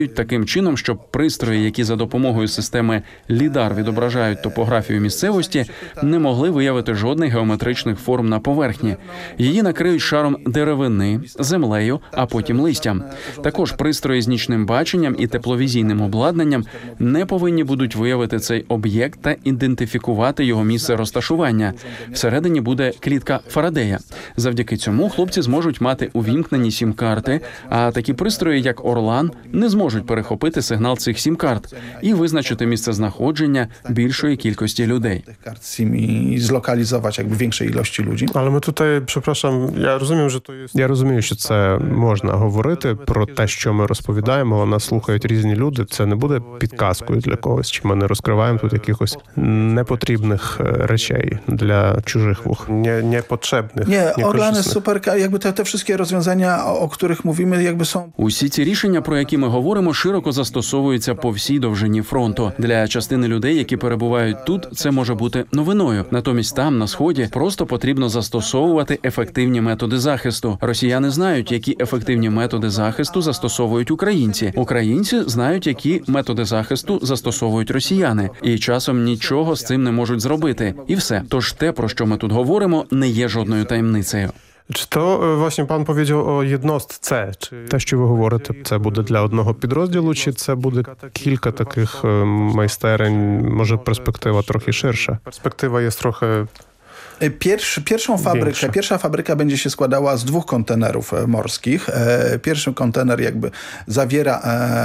таким чином, щоб пристрої, які за допомогою системи лідар відображають топографію місцевості, не могли виявити жодних геометричних форм на поверхні. Її накриють шаром деревини, землею, а потім листям. Також пристрої з нічним баченням і тепловізійним обладнанням не повинні будуть виявити цей об'єкт та ідентифікувати його місце розташування. Всередині буде клітка Фарадея. Завдяки цьому хлопці зможуть мати увімкнені сім-карти, а такі пристрої, як Орлан, не зможуть перехопити сигнал цих сім-карт і визначити місцезнаходження більшої кількості людей. І злокалізувати більшої кількості людей. Але ми тут, припрошую, я розумію, що це можна говорити про те, що ми розповідаємо, але нас слухають різні люди. Це не буде підказкою для когось, чи ми не розкриваємо тут якихось непотрібних речей для чужих вух. Непотрібних. Ні, Orlan jest super, te wszystkie rozwiązania, o których mówimy, są... Усі ці рішення, про які ми говоримо, широко застосовуються по всій довжині фронту. Для частини людей, які перебувають тут, це може бути новиною. Натомість там, на Сході, просто потрібно застосовувати ефективні методи захисту. Росіяни знають, які ефективні методи захисту застосовують українці. Українці знають, які методи захисту застосовують росіяни. І часом нічого з цим не можуть зробити. І все. Тож те, про що ми тут говоримо, не є жодною таємницею. Чи то, власне, пан powiedział о jednostce? Те, що ви говорите, це буде для одного підрозділу, чи це буде кілька таких майстерень, може перспектива трохи ширша? Перспектива є трохи... Pierwsza fabryka będzie się składała z 2 kontenerów morskich. Pierwszy kontener zawiera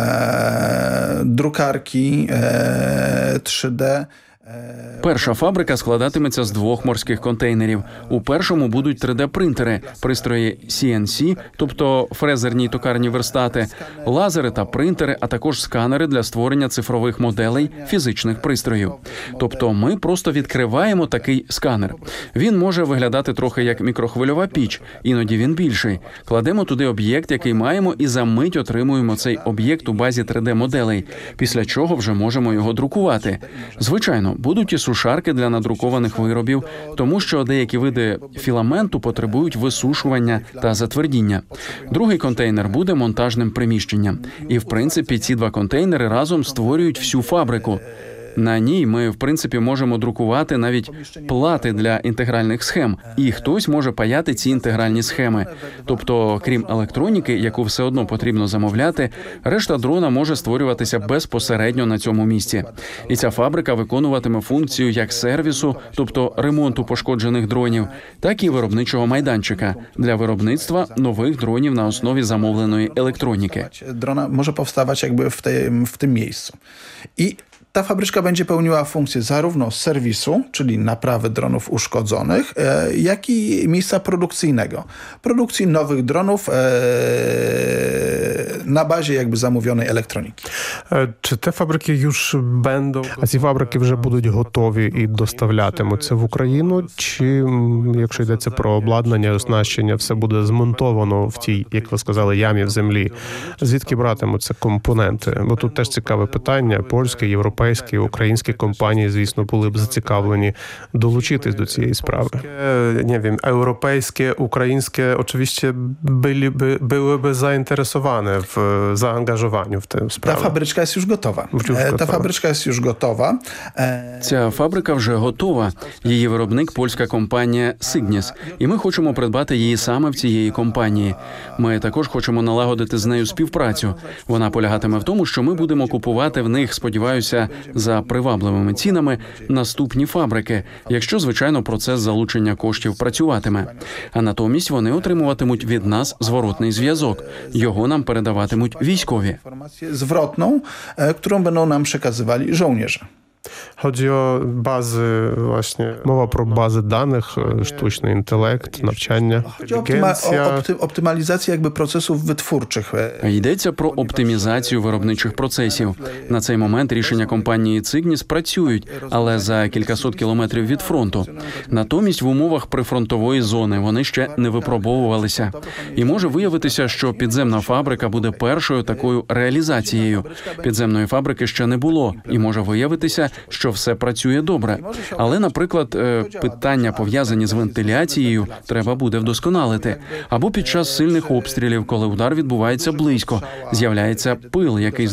drukarki 3D. Перша фабрика складатиметься з 2 морських контейнерів. У першому будуть 3D-принтери, пристрої CNC, тобто фрезерні й токарні верстати, лазери та принтери, а також сканери для створення цифрових моделей фізичних пристроїв. Тобто ми просто відкриваємо такий сканер. Він може виглядати трохи як мікрохвильова піч, іноді він більший. Кладемо туди об'єкт, який маємо, і за мить отримуємо цей об'єкт у базі 3D-моделей, після чого вже можемо його друкувати. Звичайно, будуть і сушарки для надрукованих виробів, тому що деякі види філаменту потребують висушування та затвердіння. Другий контейнер буде монтажним приміщенням. І, в принципі, ці 2 контейнери разом створюють всю фабрику. На ній ми, в принципі, можемо друкувати навіть плати для інтегральних схем, і хтось може паяти ці інтегральні схеми. Тобто, крім електроніки, яку все одно потрібно замовляти, решта дрона може створюватися безпосередньо на цьому місці. І ця фабрика виконуватиме функцію як сервісу, тобто ремонту пошкоджених дронів, так і виробничого майданчика для виробництва нових дронів на основі замовленої електроніки. Дрона може powstawać w tym miejscu. I ta fabryczka będzie pełniła funkcję zarówno serwisu, czyli naprawy dronów uszkodzonych, jak i miejsca produkcyjnego. Produkcji nowych dronów na bazie zamówionej elektroniki. Чи те фабрики już będą... А ці фабрики вже будуть готові і доставлятимуться в Україну? Чи, якщо йдеться про обладнання, оснащення, все буде змонтовано в тій, як ви сказали, ямі в землі? Звідки братимуться компоненти? Бо тут теж цікаве питання. Польське, європейські, українські компанії, звісно, були б зацікавлені долучитись до цієї справи. Nie wiem, europejskie, ukraińskie oczywiście byłyby zainteresowane w zaangażowaniu w tę sprawę. Ta fabryczka jest już gotowa. Ta fabryczka jest już gotowa. Ця фабрика вже готова. Її виробник – польська компанія «Сигніс». І ми хочемо придбати її саме в цієї компанії. Ми також хочемо налагодити з нею співпрацю. Вона полягатиме в тому, що ми будемо купувати в них, сподіваюся, за привабливими цінами наступні фабрики, якщо, звичайно, процес залучення коштів працюватиме. А натомість вони отримуватимуть від нас зворотний зв'язок. Його нам передаватимуть військові. Zwrotną, którą będą nam przekazywali żołnierze. Chodzi o bazy, właśnie, mowa про бази даних, штучний інтелект, навчання, інтелігенція. Оптималізація процесів витворчих. Йдеться про оптимізацію виробничих процесів. На цей момент рішення компанії «Цигніс» працюють, але за кількасот кілометрів від фронту. Натомість в умовах прифронтової зони вони ще не випробовувалися. І може виявитися, що підземна фабрика буде першою такою реалізацією. Підземної фабрики ще не було, і може виявитися, що все працює добре. Але, наприклад, питання, пов'язані з вентиляцією, треба буде вдосконалити. Або під час сильних обстрілів, коли удар відбувається близько, з'являється пил, який